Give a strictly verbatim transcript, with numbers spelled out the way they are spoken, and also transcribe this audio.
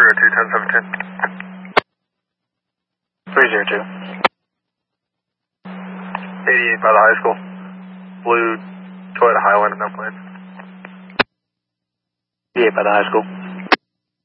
three oh two, ten seventeen. three zero two. eighty-eight by the high school. Blue Toyota Highlander, no plans. eighty-eight by the high school.